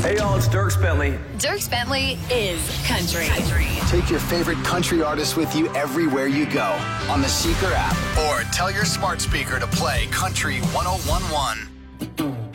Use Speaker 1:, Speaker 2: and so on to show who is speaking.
Speaker 1: Hey, y'all, it's Dirk Bentley.
Speaker 2: Dirk Bentley is country.
Speaker 3: Take your favorite country artists with you everywhere you go on the Seeker app or tell your smart speaker to play Country 1011.